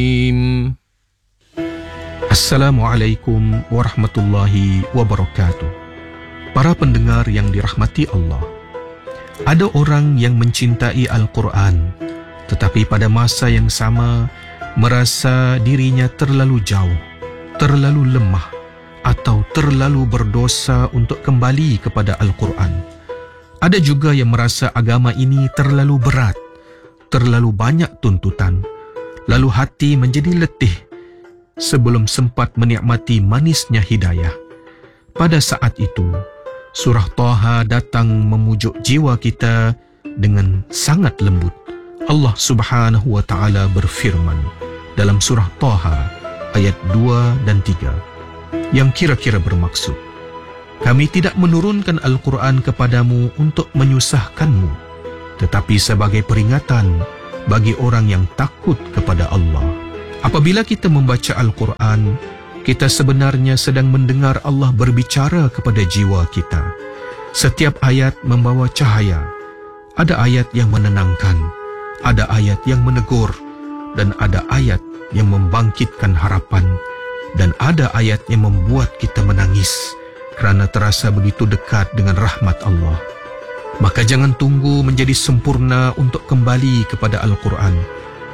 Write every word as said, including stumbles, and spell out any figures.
Assalamualaikum warahmatullahi wabarakatuh. Para pendengar yang dirahmati Allah, ada orang yang mencintai Al-Quran, tetapi pada masa yang sama merasa dirinya terlalu jauh, terlalu lemah, atau terlalu berdosa untuk kembali kepada Al-Quran. Ada juga yang merasa agama ini terlalu berat, terlalu banyak tuntutan, lalu hati menjadi letih sebelum sempat menikmati manisnya hidayah. Pada saat itu, surah Taha datang memujuk jiwa kita dengan sangat lembut. Allah Subhanahu wa taala berfirman dalam surah Taha ayat dua dan tiga yang kira-kira bermaksud, kami tidak menurunkan Al-Quran kepadamu untuk menyusahkanmu, tetapi sebagai peringatan bagi orang yang takut kepada Allah. Apabila kita membaca Al-Quran, kita sebenarnya sedang mendengar Allah berbicara kepada jiwa kita. Setiap ayat membawa cahaya. Ada ayat yang menenangkan, ada ayat yang menegur, dan ada ayat yang membangkitkan harapan, dan ada ayat yang membuat kita menangis kerana terasa begitu dekat dengan rahmat Allah. Maka jangan tunggu menjadi sempurna untuk kembali kepada Al-Quran.